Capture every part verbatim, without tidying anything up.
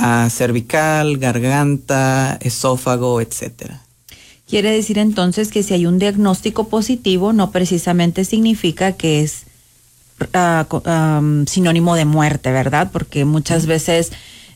uh, cervical, garganta, esófago, etcétera. Quiere decir entonces que si hay un diagnóstico positivo, no precisamente significa que es uh, um, sinónimo de muerte, ¿verdad? Porque muchas veces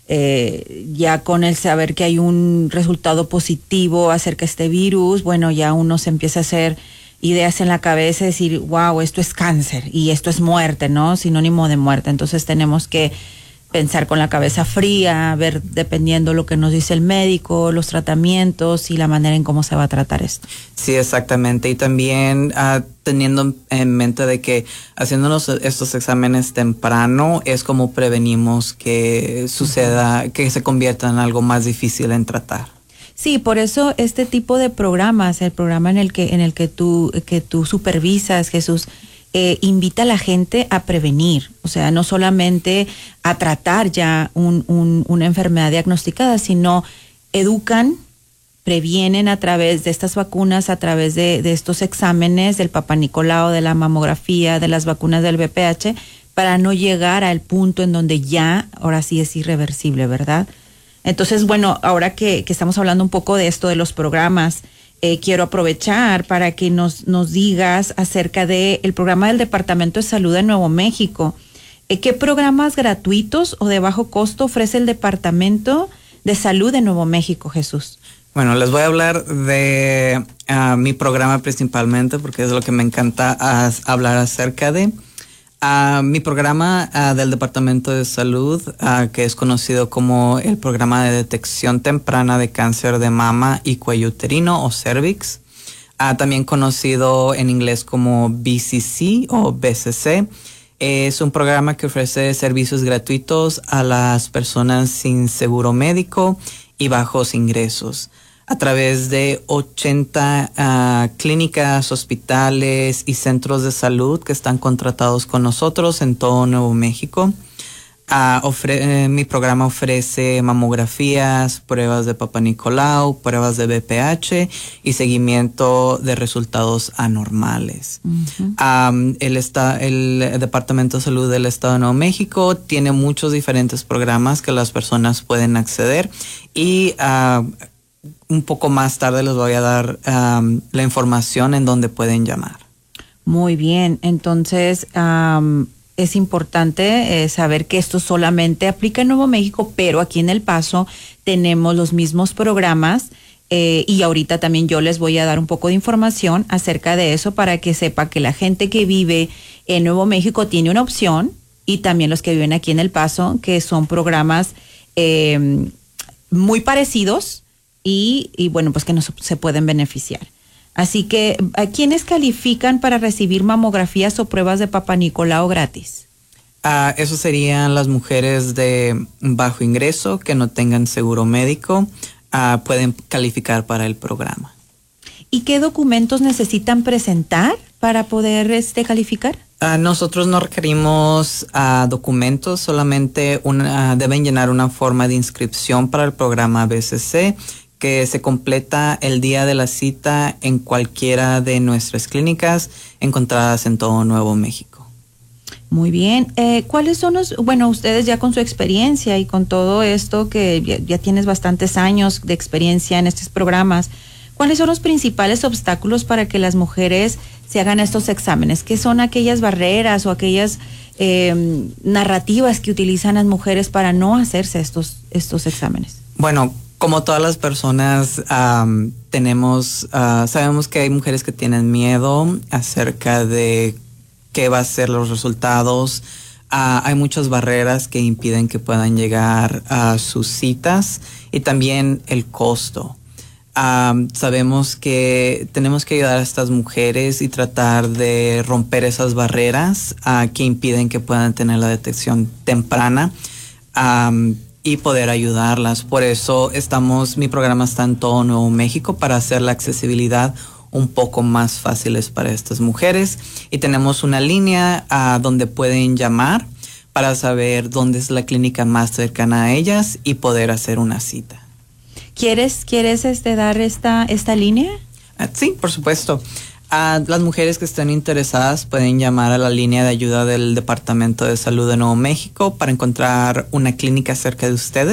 eh, ya con el saber que hay un resultado positivo acerca de este virus, bueno, ya uno se empieza a hacer ideas en la cabeza y decir, wow, esto es cáncer y esto es muerte, ¿no? Sinónimo de muerte. Entonces tenemos que pensar con la cabeza fría, ver dependiendo lo que nos dice el médico, los tratamientos y la manera en cómo se va a tratar esto. Sí, exactamente. Y también uh, teniendo en mente de que haciéndonos estos exámenes temprano es como prevenimos que suceda, uh-huh. que se convierta en algo más difícil en tratar. Sí, por eso este tipo de programas, el programa en el que en el que tú que tú supervisas, Jesús, Eh, invita a la gente a prevenir, o sea, no solamente a tratar ya un, un, una enfermedad diagnosticada, sino educan, previenen a través de estas vacunas, a través de, de estos exámenes del Papá Nicolau, de la mamografía, de las vacunas del V P H, para no llegar al punto en donde ya, ahora sí es irreversible, ¿verdad? Entonces, bueno, ahora que, que estamos hablando un poco de esto, de los programas, Eh, quiero aprovechar para que nos, nos digas acerca del programa del Departamento de Salud de Nuevo México. Eh, ¿Qué programas gratuitos o de bajo costo ofrece el Departamento de Salud de Nuevo México, Jesús? Bueno, les voy a hablar de uh, mi programa principalmente porque es lo que me encanta uh, hablar acerca de. Uh, mi programa uh, del Departamento de Salud, uh, que es conocido como el Programa de Detección Temprana de Cáncer de Mama y Cuello Uterino o Cervix, uh, también conocido en inglés como B C C o B C C, es un programa que ofrece servicios gratuitos a las personas sin seguro médico y bajos ingresos, a través de ochenta uh, clínicas, hospitales y centros de salud que están contratados con nosotros en todo Nuevo México. Uh, ofre- eh, mi programa ofrece mamografías, pruebas de Papá Nicolau, pruebas de V P H y seguimiento de resultados anormales. Uh-huh. Um, el, esta- el Departamento de Salud del Estado de Nuevo México tiene muchos diferentes programas que las personas pueden acceder y uh, un poco más tarde les voy a dar um, la información en donde pueden llamar. Muy bien, entonces um, es importante eh, saber que esto solamente aplica en Nuevo México, pero aquí en El Paso tenemos los mismos programas eh, y ahorita también yo les voy a dar un poco de información acerca de eso para que sepa que la gente que vive en Nuevo México tiene una opción y también los que viven aquí en El Paso, que son programas eh, muy parecidos. Y, y bueno, pues que no se pueden beneficiar. Así que, ¿a quiénes califican para recibir mamografías o pruebas de Papá Nicolau gratis? Uh, eso serían las mujeres de bajo ingreso que no tengan seguro médico, uh, pueden calificar para el programa. ¿Y qué documentos necesitan presentar para poder este, calificar? Uh, nosotros no requerimos uh, documentos, solamente una, uh, deben llenar una forma de inscripción para el programa B C C, que se completa el día de la cita en cualquiera de nuestras clínicas encontradas en todo Nuevo México. Muy bien. Eh, ¿Cuáles son los, bueno, ustedes ya con su experiencia y con todo esto que ya, ya tienes bastantes años de experiencia en estos programas, ¿cuáles son los principales obstáculos para que las mujeres se hagan estos exámenes? ¿Qué son aquellas barreras o aquellas eh, narrativas que utilizan las mujeres para no hacerse estos, estos exámenes? Bueno, como todas las personas, um, tenemos, uh, sabemos que hay mujeres que tienen miedo acerca de qué va a ser los resultados. Uh, hay muchas barreras que impiden que puedan llegar a sus citas y también el costo. Um, sabemos que tenemos que ayudar a estas mujeres y tratar de romper esas barreras uh, que impiden que puedan tener la detección temprana. Um, y poder ayudarlas. Por eso estamos, mi programa está en todo Nuevo México para hacer la accesibilidad un poco más fáciles para estas mujeres. Y tenemos una línea uh, donde pueden llamar para saber dónde es la clínica más cercana a ellas y poder hacer una cita. ¿Quieres, quieres este, dar esta, esta línea? Uh, sí, por supuesto. Uh, las mujeres que estén interesadas pueden llamar a la línea de ayuda del Departamento de Salud de Nuevo México para encontrar una clínica cerca de ustedes.